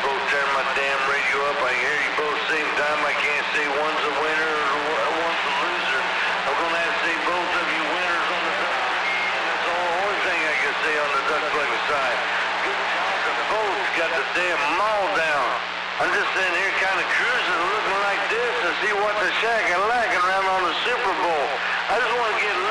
both turn my damn radio up. I hear you both same time. I can't say one's a winner or one's a loser. I'm gonna have to say both of you winners on the duck. That's the only thing I can say on the duck bucket side. Good job. The boats got the damn maul down. I'm just sitting here kind of cruising, looking like this, to see what the shack and lacking around on the Super Bowl. I just want to get